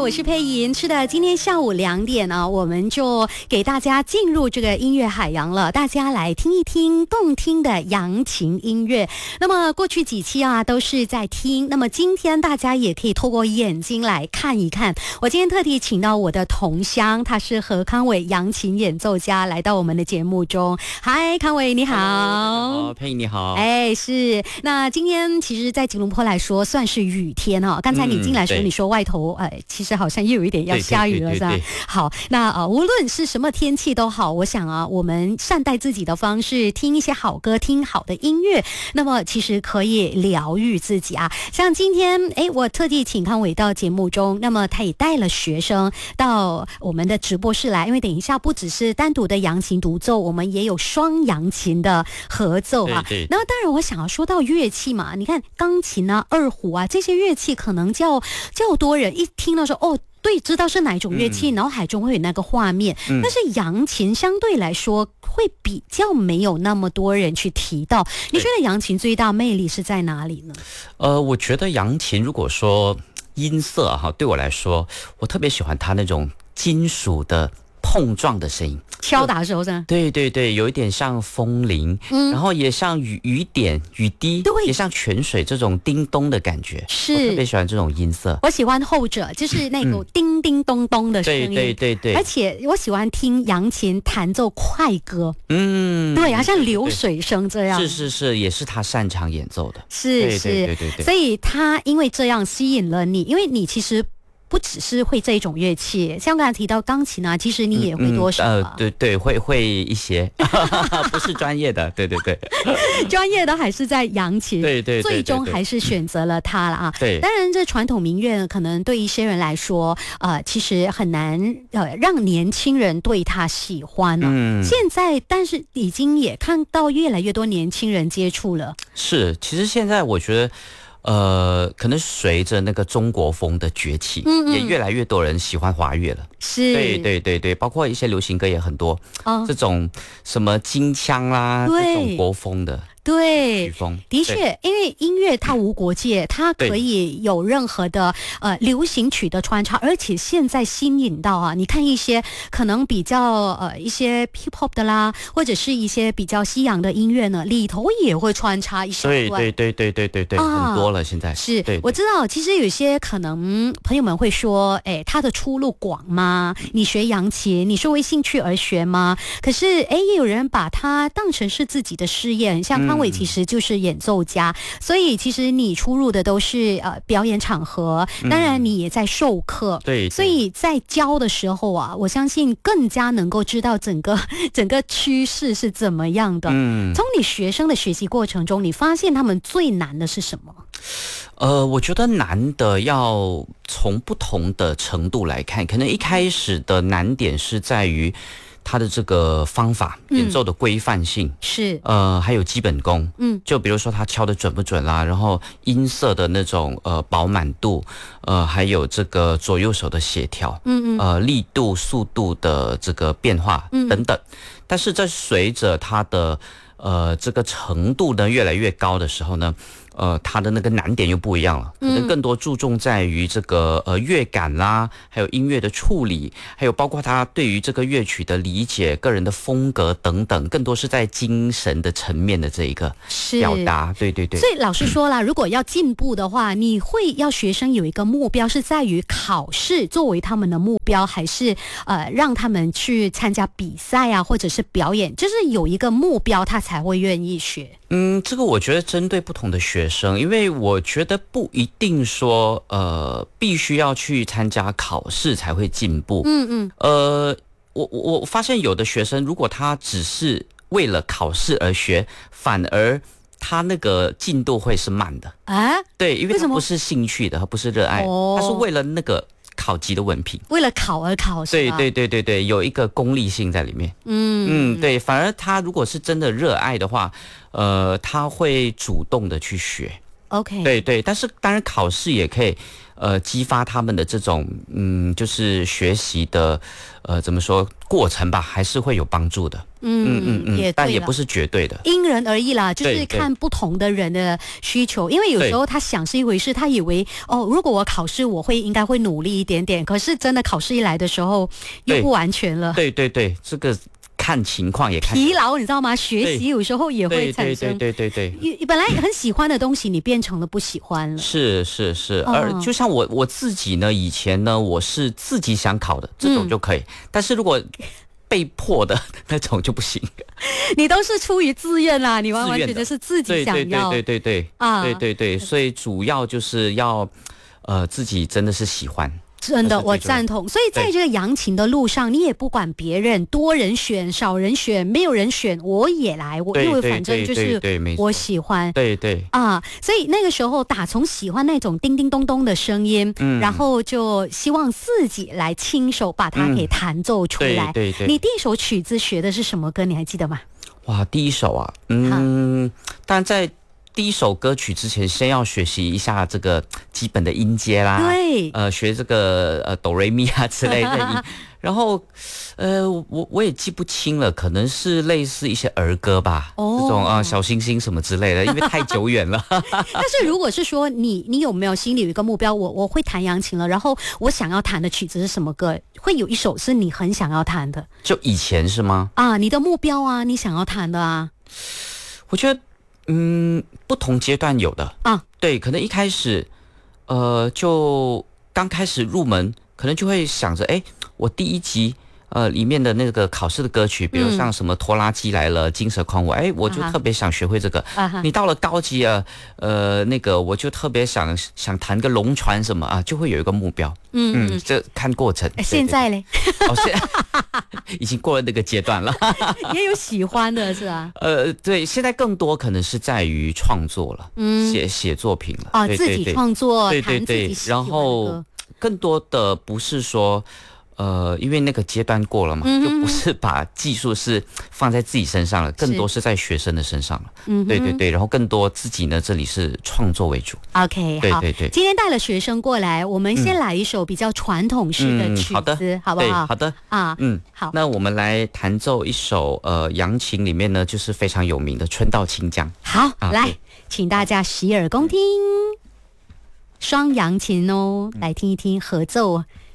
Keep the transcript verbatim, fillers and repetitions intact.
我是佩莹。是的，今天下午两点呢、啊，我们就给大家进入这个音乐海洋了，大家来听一听动听的扬琴音乐。那么过去几期啊都是在听，那么今天大家也可以透过眼睛来看一看。我今天特地请到我的同乡，他是何康伟扬琴演奏家，来到我们的节目中。嗨，康伟你好。 好，佩莹你好。 哎，是。那今天其实在吉隆坡来说算是雨天哦，刚才你进来的时候、嗯、你说外头呃其实好像又有一点要下雨了，是吧？好，那呃无论是什么天气都好，我想啊我们善待自己的方式，听一些好歌，听好的音乐，那么其实可以疗愈自己啊。像今天哎我特地请康伟到节目中，那么他也带了学生到我们的直播室来，因为等一下不只是单独的扬琴独奏，我们也有双扬琴的合奏啊。 对对， 那当然我想要说到乐器嘛，你看钢琴啊二胡啊这些乐器可能较较多人一听到说哦对，知道是哪一种乐器，嗯、脑海中会有那个画面、嗯。但是扬琴相对来说会比较没有那么多人去提到。你觉得扬琴最大魅力是在哪里呢？ 呃，我觉得扬琴如果说音色哈，对我来说，我特别喜欢它那种金属的碰撞的声音， 敲打手上， 对对对，有一点像风铃，嗯，然后也像雨雨点、雨滴，对，也像泉水这种叮咚的感觉，是，我特别喜欢这种音色。 我喜欢后者，就是那个叮叮咚咚的声音， 嗯、对对对对， 而且我喜欢听扬琴弹奏快歌，嗯，对，好像流水声这样， 是是是，也是他擅长演奏的， 是是，对对对对，所以他因为这样吸引了你，因为你其实不只是会这一种乐器，像刚才提到钢琴啊，其实你也会多少、啊嗯呃、对对，会会一些，不是专业的，对对对， 专业的还是在扬琴， 对对对对对， 最终还是选择了它了啊。 对， 当然这传统民乐可能对一些人来说，呃，其实很难呃让年轻人对它喜欢了、啊。嗯，现在但是已经也看到越来越多年轻人接触了。 是，其实现在我觉得。呃，可能随着那个中国风的崛起，嗯嗯，也越来越多人喜欢华乐了。 是， 对对对对，包括一些流行歌也很多，哦、这种什么京腔啦，这种国风的。 对，的确，因为音乐它无国界，它可以有任何的呃流行曲的穿插，而且现在新颖到啊，你看一些可能比较呃一些 hip hop 的啦，或者是一些比较西洋的音乐呢，里头也会穿插一小段。 对对对对对对对，啊、很多了现在。 是， 对对我知道，其实有些可能朋友们会说，哎，他的出路广吗？你学扬琴，你是为兴趣而学吗？可是，哎，也有人把它当成是自己的事业，很像康伟其实就是演奏家，嗯、所以其实你出入的都是呃表演场合，当然你也在授课，嗯、对，所以在教的时候啊，我相信更加能够知道整个整个趋势是怎么样的。嗯，从你学生的学习过程中，你发现他们最难的是什么？ 呃，我觉得难的要从不同的程度来看，可能一开始的难点是在于它的这个方法演奏的规范性、嗯、是呃还有基本功，嗯，就比如说他敲的准不准啦，然后音色的那种呃饱满度，呃还有这个左右手的协调，嗯嗯，呃力度速度的这个变化等等，嗯、但是在随着它的呃这个程度呢越来越高的时候呢，呃，它的那个难点又不一样了，可能更多注重在于这个呃乐感啦，还有音乐的处理，还有包括他对于这个乐曲的理解、个人的风格等等，更多是在精神的层面的这一个表达。对对对。 所以老师说了，如果要进步的话，你会要学生有一个目标，是在于考试作为他们的目标，还是呃让他们去参加比赛啊，或者是表演，就是有一个目标，他才会愿意学。 嗯，这个我觉得针对不同的学生，因为我觉得不一定说呃必须要去参加考试才会进步。嗯嗯。呃，我我我发现有的学生，如果他只是为了考试而学，反而他那个进度会是慢的啊。对，因为他不是兴趣的，他不是热爱，他是为了那个考级的文凭， 为了考而考， 对对对对对，有一个功利性在里面。嗯嗯，对，反而他如果是真的热爱的话，呃，他会主动的去学。 OK， 对对，但是当然考试也可以。呃，激发他们的这种嗯，就是学习的呃，怎么说过程吧，还是会有帮助的。 嗯嗯嗯，也但也不是绝对的， 因人而异啦，就是看不同的人的需求。因为有时候他想是一回事，他以为哦，如果我考试，我会应该会努力一点点，可是真的考试一来的时候，又不完全了。 对对对，这个。看情况也看疲劳，你知道吗？学习有时候也会产生， 对对对对对， 本来很喜欢的东西，你变成了不喜欢了。 是是是，而就像我我自己呢，以前呢，我是自己想考的，这种就可以，嗯、但是如果被迫的那种就不行。 你都是出于自愿啦，你完完全全是自己想要， 对对对对对啊，对对对，所以主要就是要呃自己真的是喜欢。 真的，我赞同。所以在这个扬琴的路上，你也不管别人多人选、少人选、没有人选，我也来。我因为反正就是我喜欢， 对对啊，所以那个时候打从喜欢那种叮叮咚咚的声音，嗯、然后就希望自己来亲手把它给弹奏出来。 嗯、对, 对对。 你第一首曲子学的是什么歌？你还记得吗？ 哇，第一首啊，嗯，但在。第一首歌曲之前，先要学习一下这个基本的音阶啦， 对， 呃，学这个呃哆瑞咪啊之类的音，然后呃，我我也记不清了，可能是类似一些儿歌吧，哦、这种啊、呃、小星星什么之类的，因为太久远了。 但是如果是说你你有没有心里有一个目标，我我会弹扬琴了，然后我想要弹的曲子是什么歌？会有一首是你很想要弹的？ 就以前是吗？ 啊，你的目标啊，你想要弹的啊？ 我觉得。嗯，不同阶段有的啊，对，可能一开始，呃，就刚开始入门，可能就会想着，哎，我第一集呃里面的那个考试的歌曲，比如像什么拖拉机来了、金蛇狂舞，哎，我就特别想学会这个。啊、你到了高级啊，呃，那个我就特别想想弹个龙船什么啊，就会有一个目标。嗯嗯，这看过程。 现在嘞？ 哦，现在已经过了那个阶段了。 也有喜欢的是吧？ 呃，对，现在更多可能是在于创作了，嗯，写写作品了。 啊、哦，自己创作， 对对对，然后更多的不是说。呃，因为那个阶段过了嘛，嗯、就不是把技术是放在自己身上了，更多是在学生的身上了。嗯，对对对，然后更多自己呢，这里是创作为主。 OK， 对对对， 今天带了学生过来，我们先来一首比较传统式的曲子，嗯、 好的， 好不好？ 好的啊，嗯，好。那我们来弹奏一首呃扬琴里面呢，就是非常有名的《春到清江》。 好，啊、来，请大家洗耳恭听，双扬琴哦，来听一听合奏。